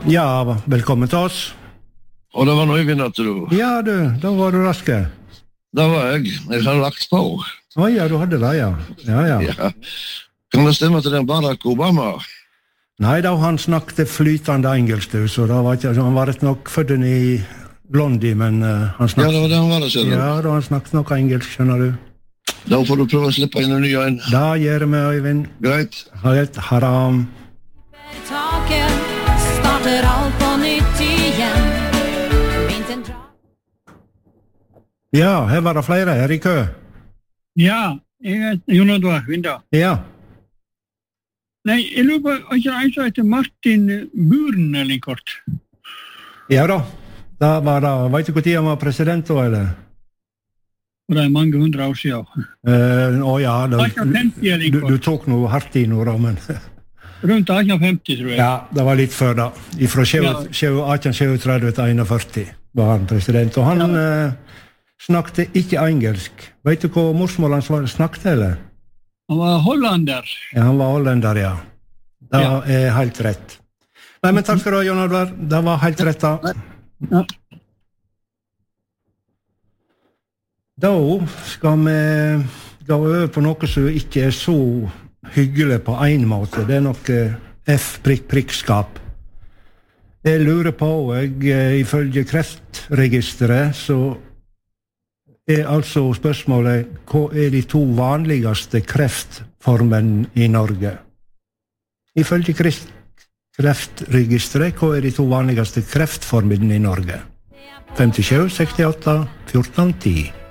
Ja, velkommen til oss. Og det var Øyvind at du... Ja, da var du raske. Det var jeg. Jeg har lagt på. Ja, du hadde det, ja. Ja. Ja. Kan det stemme til den Barack Obama? Nei, da han snakket flytende engelsk, så da var ikke, han var rett nok født i Blondie, men han snakket... Ja, det var det han var, skjønner du. Ja, da han snakket nok engelsk, skjønner du. Da får du prøve å slippe inn en ny en. Da gjør vi, Øyvind. Greit. Helt haram. Starter alt på nytt igjen. Ja, her var det flere her i kø. Ja, jeg heter Jonadvar Vinda. Ja. Nei, jeg lurer på, har ikke jeg heter Martin Buren eller en kort? Ja da. Da var det, vet du hvor tid han var president da, eller? Og det er mange 100 år siden. Ja, du tok noe hardt i noe da, men... Rundt 1850, tror jeg. Ja, det var litt før da. Fra 1837 til 41 var han president. Og han snakket ikke engelsk. Vet du hva morsmål han snakket, eller? Han var hollander. Ja, han var hollander, ja. Det er helt rett. Nei, men takk skal du ha, Jon Advar. Det var helt rett da. Ja. Da skal vi gå over på noe som ikke er så hyggelig på en måte. Det er noe F-prikk-prikkskap. Jeg lurer på, ifølge Kreftregisteret, så er altså spørsmålet, hva er de 2 vanligste kreftformene i Norge? Ifølge Kreftregisteret, hva er de 2 vanligste kreftformene i Norge? 57, 68, 14, 10.